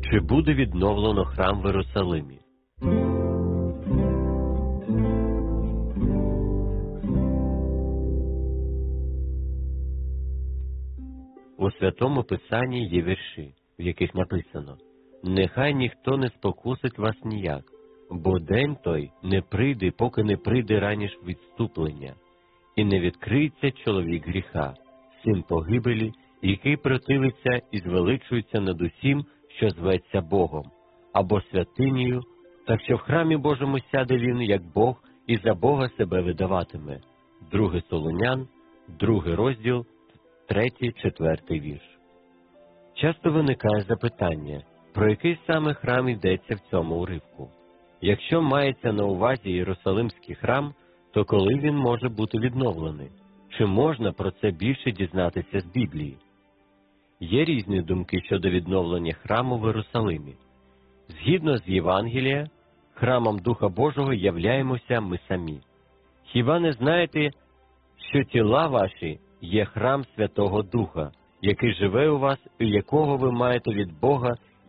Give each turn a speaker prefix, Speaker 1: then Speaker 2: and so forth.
Speaker 1: Чи буде відновлено храм в Єрусалимі? У Святому Писанні є вірші, в яких написано: «Нехай ніхто не спокусить вас ніяк, бо день той не прийде, поки не прийде раніш відступлення, і не відкриється чоловік гріха, син погибелі, який противиться і звеличується над усім, що зветься Богом, або святинею, так що в храмі Божому сяде він, як Бог, і за Бога себе видаватиме». 2 Солунян, 2 розділ, 3-4 вірш. Часто виникає запитання, про який саме храм йдеться в цьому уривку. Якщо мається на увазі Єрусалимський храм, то коли він може бути відновлений? Чи можна про це більше дізнатися з Біблії? Є різні думки щодо відновлення храму в Єрусалимі. Згідно з Євангелія, храмом Духа Божого являємося ми самі. Хіба не знаєте, що тіла ваші є храм Святого Духа, який живе у вас і якого ви маєте від Бога,